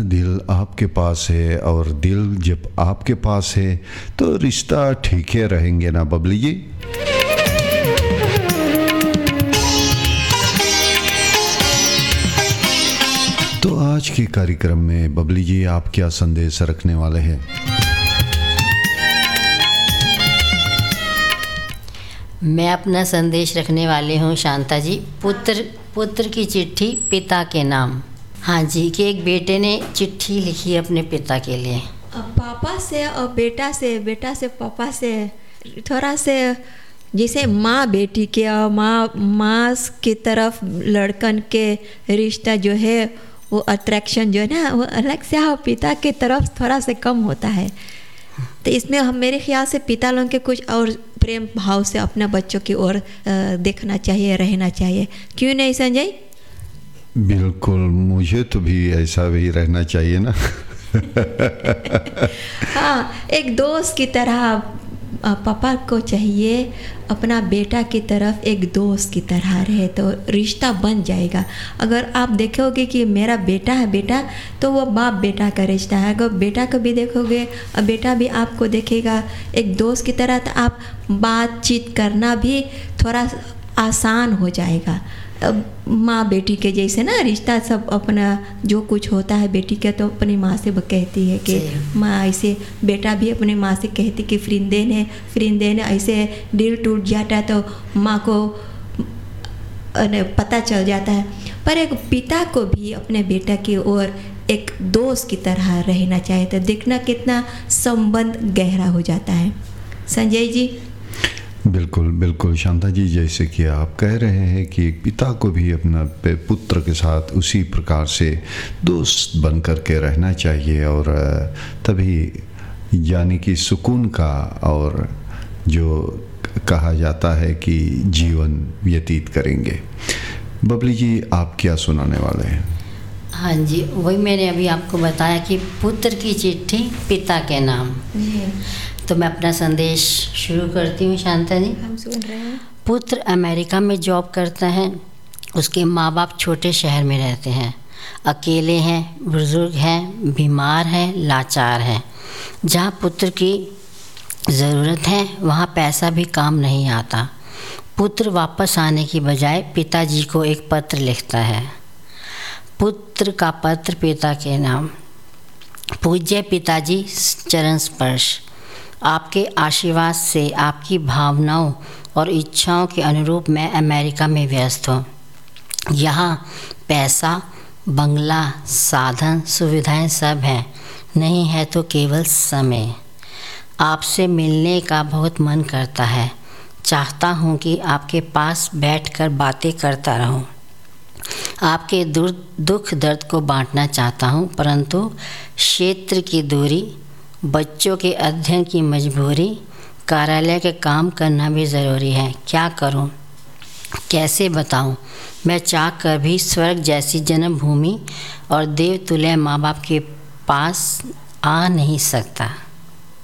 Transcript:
दिल आपके पास है और दिल जब आपके पास है तो रिश्ता ठीक है रहेंगे ना बबली जी। तो आज के कार्यक्रम में बबली जी आप क्या संदेश रखने वाले हैं? मैं अपना संदेश रखने वाली हूँ शांता जी। पुत्र की चिट्ठी पिता के नाम। हाँ जी, कि एक बेटे ने चिट्ठी लिखी अपने पिता के लिए। पापा से और बेटा से पापा से थोड़ा से जैसे माँ बेटी के और माँ की तरफ लड़कन के रिश्ता जो है वो अट्रैक्शन जो है ना वो अलग से पिता की तरफ थोड़ा से कम होता है। तो इसमें हम मेरे ख्याल से पिता लोगों के कुछ और प्रेम भाव से अपने बच्चों की ओर देखना चाहिए, रहना चाहिए। क्यों नहीं संजय? बिल्कुल, मुझे तो भी ऐसा भी रहना चाहिए ना। हाँ, एक दोस्त की तरह पापा को चाहिए अपना बेटा की तरफ एक दोस्त की तरह रहे तो रिश्ता बन जाएगा। अगर आप देखोगे कि मेरा बेटा है बेटा, तो वो बाप बेटा का रिश्ता है। अगर बेटा को भी देखोगे और बेटा भी आपको देखेगा एक दोस्त की तरह, तो आप बातचीत करना भी थोड़ा आसान हो जाएगा। माँ बेटी के जैसे ना रिश्ता सब अपना जो कुछ होता है बेटी का तो अपनी माँ से कहती है कि माँ ऐसे, बेटा भी अपनी माँ से कहती कि फिरिंदे ने ऐसे दिल टूट जाता है तो माँ को पता चल जाता है। पर एक पिता को भी अपने बेटा की ओर एक दोस्त की तरह रहना चाहिए, तो देखना कितना संबंध गहरा हो जाता है। संजय जी? बिल्कुल बिल्कुल शांता जी, जैसे कि आप कह रहे हैं कि एक पिता को भी अपना पुत्र के साथ उसी प्रकार से दोस्त बन कर के रहना चाहिए और तभी यानी कि सुकून का और जो कहा जाता है कि जीवन व्यतीत करेंगे। बबली जी, आप क्या सुनाने वाले हैं? हाँ जी, वही मैंने अभी आपको बताया कि पुत्र की चिट्ठी पिता के नाम। तो मैं अपना संदेश शुरू करती हूँ शांता जी। हम सुन रहे हैं। पुत्र अमेरिका में जॉब करता है। उसके माँ बाप छोटे शहर में रहते हैं, अकेले हैं, बुजुर्ग हैं, बीमार हैं, लाचार हैं। जहाँ पुत्र की ज़रूरत है वहाँ पैसा भी काम नहीं आता। पुत्र वापस आने की बजाय पिताजी को एक पत्र लिखता है। पुत्र का पत्र पिता के नाम। पूज्य पिताजी, चरण स्पर्श। आपके आशीर्वाद से आपकी भावनाओं और इच्छाओं के अनुरूप मैं अमेरिका में व्यस्त हूँ। यहाँ पैसा, बंगला, साधन, सुविधाएं सब हैं, नहीं है तो केवल समय। आपसे मिलने का बहुत मन करता है। चाहता हूँ कि आपके पास बैठकर बातें करता रहूँ। आपके दुख दर्द को बांटना चाहता हूँ, परंतु क्षेत्र की दूरी, बच्चों के अध्ययन की मजबूरी, कार्यालय के काम करना भी ज़रूरी है। क्या करूं, कैसे बताऊं? मैं चाह कर भी स्वर्ग जैसी जन्मभूमि और देवतुल्य माँ बाप के पास आ नहीं सकता।